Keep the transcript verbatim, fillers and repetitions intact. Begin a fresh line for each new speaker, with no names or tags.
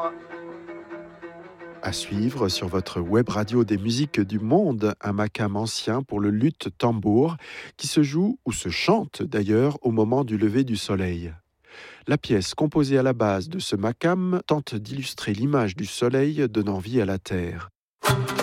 À suivre sur votre web radio des musiques du monde, un makam ancien pour le luth tambour qui se joue ou se chante d'ailleurs au moment du lever du soleil. La pièce composée à la base de ce makam tente d'illustrer l'image du soleil donnant vie à la terre.